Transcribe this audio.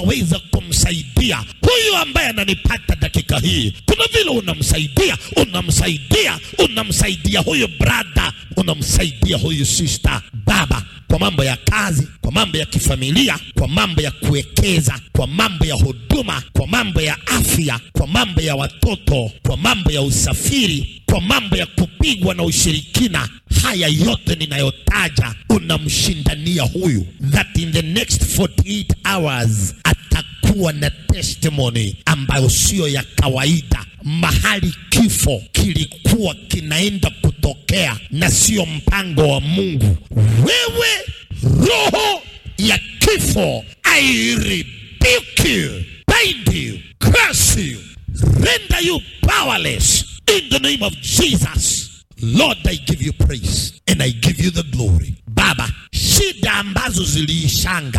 waweza kumsaidia huyu ambaye ananipata dakika hii. Kuna vile unamsaidia huyu brother, unamsaidia huyu sister. Baba, kwa mambo ya kazi, kwa mambo ya kifamilia, kwa mambo ya kuwekeza, kwa mambo ya huduma, kwa mambo ya afya, kwa mambo ya watoto, kwa mambo ya usafiri, kwa mambo ya kupigwa na ushirikina, haya yote ninayotaja, unamshindania huyu, that in the next 48 hours atakuwa na testimony ambayo sio ya kawaida. Mahali kifo kilikuwa kinaenda kutokea na sio mpango wa Mungu. Wewe roho ya kifo, I rebuke you, bind you, curse you, render you powerless in the name of Jesus. Lord, I give you praise and I give you the glory. Baba, shida ambazo ziliishanga